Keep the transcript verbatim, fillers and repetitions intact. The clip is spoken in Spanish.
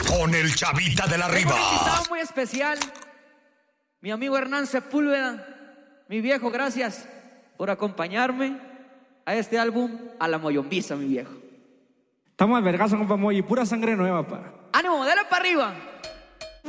con el Chavita de la Tengo Riva. un invitado muy especial, mi amigo Hernán Sepúlveda. Mi viejo, gracias por acompañarme a este álbum A la Moyombiza, mi viejo. Estamos al vergazo, compa Moy, pura sangre nueva, pa. ¡Ánimo, dale para arriba!